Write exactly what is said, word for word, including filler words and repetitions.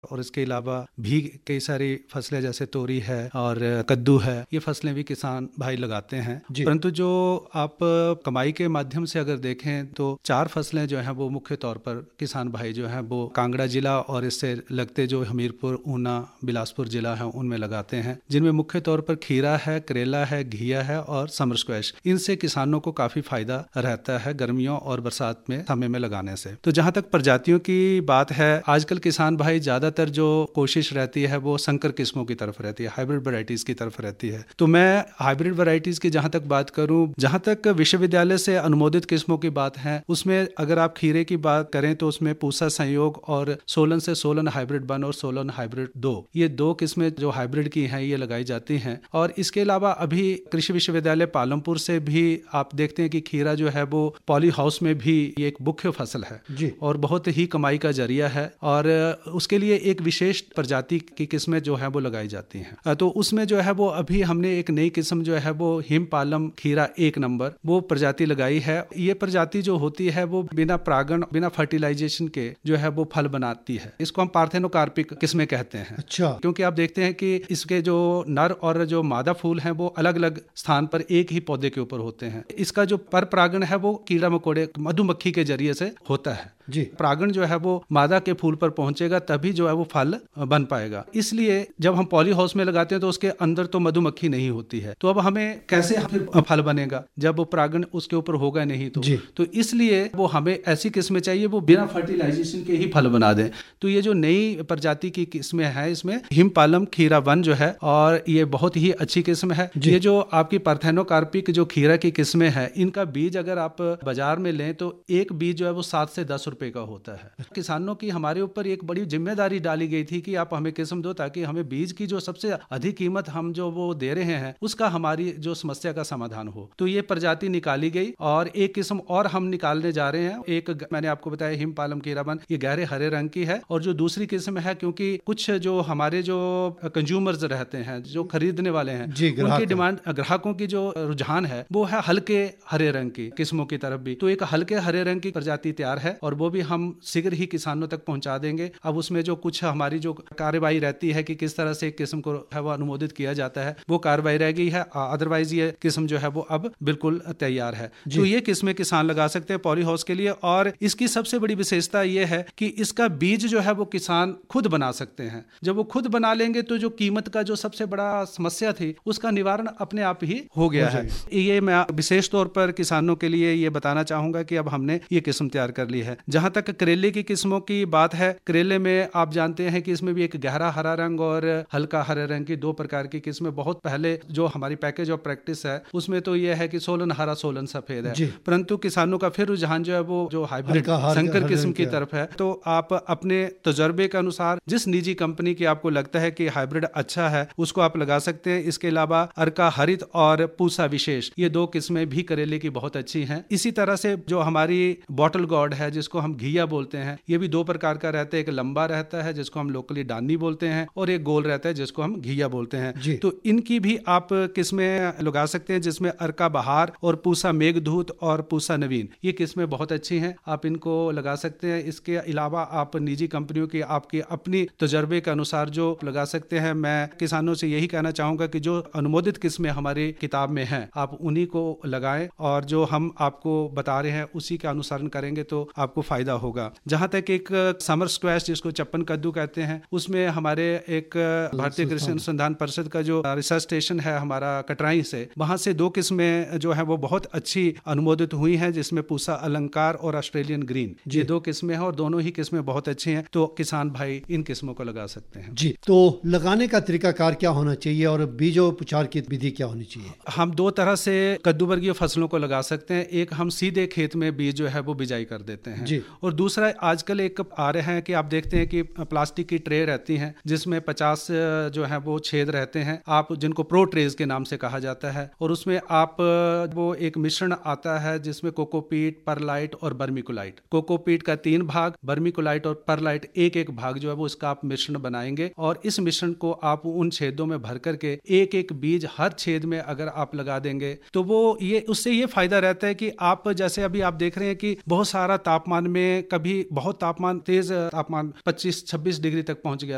और इसके अलावा भी कई सारी फसलें जैसे तोरी है और कद्दू है, ये फसलें भी किसान भाई लगाते हैं। परंतु जो आप कमाई के माध्यम से अगर देखें तो चार फसलें जो हैं वो मुख्य तौर पर किसान भाई जो हैं वो कांगड़ा जिला और इससे लगते जो हमीरपुर, ऊना, बिलासपुर जिला है उनमें लगाते हैं, जिनमें मुख्य तौर पर खीरा है, करेला है, घिया है और समर स्क्वैश। इनसे किसानों को काफी फायदा रहता है गर्मियों और बरसात में समय में लगाने से। तो जहां तक प्रजातियों की बात है, आजकल किसान भाई ज्यादातर जो कोशिश रहती है वो संकर किस्मों की तरफ रहती है, हाइब्रिड वैरायटीज की तरफ रहती है। तो मैं हाइब्रिड वैरायटीज की जहां तक बात करूं, जहां तक विश्वविद्यालय से अनुमोदित किस्मों की बात है, उसमें अगर आप खीरे की बात करें तो उसमें पूसा संयोग और सोलन से सोलन हाइब्रिड वन और सोलन हाइब्रिड दो, ये दो किस्में जो हाइब्रिड की हैं ये लगाई जाती हैं। और इसके अलावा अभी कृषि विश्वविद्यालय पालमपुर से भी आप देखते हैं कि खीरा जो है वो पॉली हाउस में भी ये एक मुख्य फसल है जी, और बहुत ही कमाई का जरिया है। और उसके लिए एक विशेष प्रजाति की किस्में जो है वो लगाई जाती हैं। तो उसमें जो है वो अभी हमने एक नई किस्म जो है वो हिम पालम खीरा एक नंबर वो प्रजाति लगाई है। ये प्रजाति जो होती है वो बिना परागण, बिना फर्टिलाइजेशन के जो है वो फल बनाती है। इसको हम पार्थेनोकार्पिक किस्में कहते हैं। अच्छा। क्योंकि आप देखते हैं कि इसके जो नर और जो मादा फूल हैं वो अलग अलग स्थान पर एक ही पौधे के ऊपर होते हैं। इसका जो पर परागण है वो कीड़ा मकोड़े, मधुमक्खी के जरिए से होता है जी। परागण जो है वो मादा के फूल पर पहुंचेगा तभी जो है वो फल बन पाएगा। इसलिए जब हम पॉली हाउस में लगाते हैं तो उसके अंदर तो मधुमक्खी नहीं होती है, तो अब हमें कैसे फिर फल बनेगा जब वो परागण उसके ऊपर होगा नहीं तो तो इसलिए वो हमें ऐसी किस्में चाहिए वो बिना फर्टिलाइजेशन के ही फल बना दें। तो ये जो नई प्रजाति की किस्में है, इसमें हिमपालम खीरा वन जो है, और ये बहुत ही अच्छी किस्म है। ये जो आपकी पार्थेनोकार्पिक जो खीरा की किस्में है, इनका बीज अगर आप बाजार में लें तो एक बीज जो है वो सात से दस रुपए का होता है। किसानों की हमारे ऊपर एक बड़ी जिम्मेदारी डाली गई थी कि आप हमें किस्म दो ताकि हमें बीज की जो सबसे अधिक कीमत हम जो वो दे रहे हैं उसका हमारी जो समस्या का समाधान हो। तो ये प्रजाति निकाली गई और एक किस्म और हम निकालने जा रहे हैं। एक मैंने आपको बताया हिमपालम कीरावन, ये गहरे हरे रंग की है। और जो दूसरी किस्म है, क्योंकि कुछ जो हमारे जो कंज्यूमर्स रहते हैं, जो खरीदने वाले हैं, उनकी डिमांड, ग्राहकों की जो रुझान है वो है हल्के हरे रंग की किस्मों की तरफ भी। तो एक हल्के हरे रंग की प्रजाति तैयार है और वो भी हम शीघ्र ही किसानों तक पहुंचा देंगे। अब उसमें जो कुछ हमारी जो कार्यवाही रहती है कि किस तरह से एक किस्म को है वो अनुमोदित किया जाता है, वो कार्यवाही रह गई है। अदरवाइज ये किस्म जो है वो अब बिल्कुल तैयार है। तो ये किस्में किसान लगा सकते हैं पॉली हाउस के लिए। और इसकी सबसे बड़ी विशेषता ये है कि इसका बीज जो है वो किसान खुद बना सकते हैं। जब वो खुद बना लेंगे तो जो कीमत का जो सबसे बड़ा समस्या थी उसका निवारण अपने आप ही हो गया है। ये मैं विशेष तौर पर किसानों के लिए ये बताना चाहूंगा कि अब हमने ये किस्म तैयार कर ली है। जहां तक करेले की किस्मों की बात है, करेले में आप जानते हैं कि इसमें भी एक गहरा हरा रंग और हल्का हरे रंग की दो प्रकार की किस्में, बहुत पहले जो हमारी पैकेज ऑफ प्रैक्टिस है उसमें तो यह है कि सोलन हरा सोलन सफेद है। परंतु किसानों का फिर रुझान जो है वो जो हाइब्रिड संकर किस्म की तरफ है। तो आप अपने तजुर्बे के अनुसार जिस निजी कंपनी की आपको लगता है कि हाइब्रिड अच्छा है उसको आप लगा सकते हैं। इसके अलावा अर्का हरित और पूसा विशेष, ये दो किस्में भी करेले की बहुत अच्छी हैं। इसी तरह से जो हमारी बॉटल गॉड है जिसको हम घिया बोलते हैं, ये भी दो प्रकार का रहता है। एक लंबा रहता है जिसको हम लोकली डानी बोलते हैं और एक गोल रहता है जिसको हम घिया बोलते हैं। तो इनकी भी आप किस्में लगा सकते हैं, जिसमें अर्का बहार और पूसा मेघदूत और पूसा नवीन, ये किस्में बहुत अच्छी हैं, आप इनको लगा सकते हैं। इसके अलावा आप निजी कंपनियों की आपकी अपनी तजुर्बे के अनुसार जो लगा सकते हैं। मैं किसानों से यही कहना चाहूंगा कि जो अनुमोदित किस्में हमारी किताब में हैं आप उन्हीं को लगाएं और जो हम आपको बता रहे हैं उसी का अनुसरण करेंगे तो आपको फायदा होगा। जहां तक एक समर स्क्वैश जिसको चप्पन कद्दू कहते हैं, उसमें हमारे एक भारतीय कृषि अनुसंधान परिषद का जो रिसर्च स्टेशन है हमारा कटराई से, वहां से दो किस्में जो है वो बहुत अच्छी अनुमोदित हुई हैं, जिसमें पूसा अलंकार और ऑस्ट्रेलियन ग्रीन, ये दो किस्में हैं और दोनों ही किस्में बहुत अच्छी हैं। तो किसान भाई इन किस्मों को लगा सकते हैं जी। तो लगाने का तरीकाकार क्या होना चाहिए और बीजोपचार की विधि क्या होनी चाहिए? हम दो तरह से कद्दू वर्गीय फसलों को लगा सकते हैं। एक हम सीधे खेत में बीज जो है वो बिजाई कर देते हैं जी। और दूसरा आजकल एक आ रहे हैं कि आप देखते हैं कि प्लास्टिक की ट्रे रहती हैं जिसमें पचास जो है वो छेद रहते हैं, आप जिनको प्रो ट्रेज के नाम से कहा जाता है, और उसमें आप वो एक मिश्रण आता है जिसमें कोकोपीट, परलाइट और बर्मिकुलाइट, कोकोपीट का तीन भाग, बर्मिकुलाइट और परलाइट एक एक भाग जो है वो इसका आप मिश्रण बनाएंगे और इस मिश्रण को आप उन छेदों में भर करके एक एक बीज हर छेद में अगर आप लगा देंगे तो वो ये उससे ये फायदा रहता है कि आप जैसे अभी आप देख रहे हैं कि बहुत सारा तापमान में कभी बहुत तापमान तेज तापमान पच्चीस छब्बीस डिग्री तक पहुंच गया